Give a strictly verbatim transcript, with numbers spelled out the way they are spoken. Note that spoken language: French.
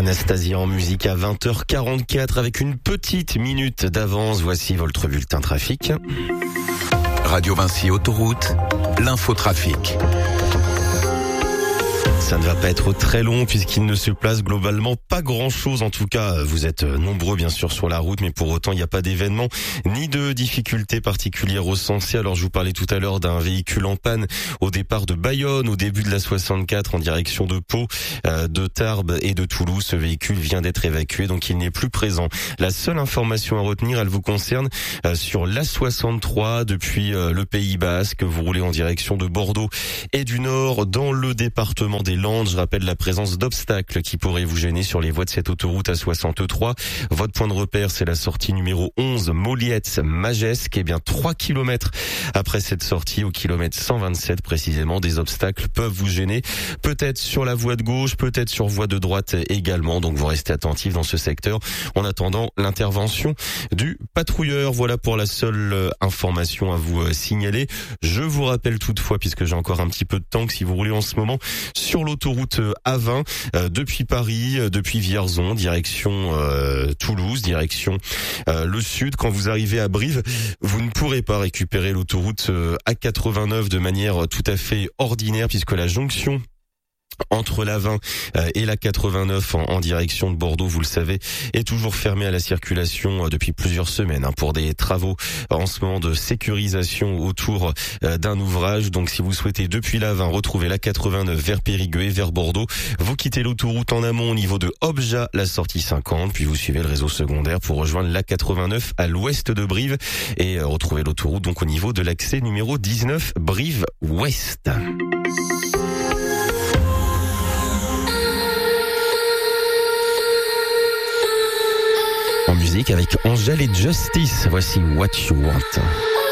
Anastasia en musique à vingt heures quarante-quatre avec une petite minute d'avance. Voici votre bulletin trafic. Radio Vinci Autoroute, l'infotrafic. Ça ne va pas être très long puisqu'il ne se place globalement pas grand-chose. En tout cas, vous êtes nombreux bien sûr sur la route, mais pour autant, il n'y a pas d'événement ni de difficultés particulières recensées. Alors, je vous parlais tout à l'heure d'un véhicule en panne au départ de Bayonne, au début de la soixante-quatre, en direction de Pau, euh, de Tarbes et de Toulouse. Ce véhicule vient d'être évacué, donc il n'est plus présent. La seule information à retenir, elle vous concerne euh, sur l'A soixante-trois depuis euh, le Pays Basque. Vous roulez en direction de Bordeaux et du Nord dans le département des Landes. Je rappelle la présence d'obstacles qui pourraient vous gêner sur les voies de cette autoroute A soixante-trois. Votre point de repère, c'est la sortie numéro onze, Moliette-Magesque. Et bien, trois kilomètres après cette sortie, au kilomètre cent vingt-sept précisément, des obstacles peuvent vous gêner. Peut-être sur la voie de gauche, peut-être sur voie de droite également. Donc, vous restez attentifs dans ce secteur en attendant l'intervention du patrouilleur. Voilà pour la seule information à vous signaler. Je vous rappelle toutefois, puisque j'ai encore un petit peu de temps, que si vous roulez en ce moment sur l'autoroute A vingt euh, depuis Paris, euh, depuis Vierzon, direction euh, Toulouse, direction euh, le sud. Quand vous arrivez à Brive, vous ne pourrez pas récupérer l'autoroute euh, A quatre-vingt-neuf de manière tout à fait ordinaire puisque la jonction entre la vingt et la quatre-vingt-neuf en, en direction de Bordeaux, vous le savez, est toujours fermée à la circulation depuis plusieurs semaines hein, pour des travaux en ce moment de sécurisation autour euh, d'un ouvrage. Donc si vous souhaitez depuis la vingt retrouver la quatre-vingt-neuf vers Périgueux et vers Bordeaux, vous quittez l'autoroute en amont au niveau de Obja, la sortie cinquante, puis vous suivez le réseau secondaire pour rejoindre la quatre-vingt-neuf à l'ouest de Brive et euh, retrouver l'autoroute donc au niveau de l'accès numéro dix-neuf Brive-Ouest. En musique avec Angèle et Justice. Voici What You Want.